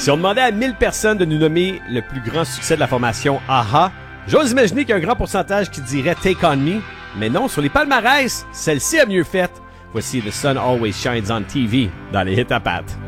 Si on demandait à 1000 personnes de nous nommer le plus grand succès de la formation AHA, j'ose imaginer qu'il y a un grand pourcentage qui dirait Take On Me, mais non, sur les palmarès, celle-ci a mieux fait. Voici The Sun Always Shines on TV dans les hits à pattes.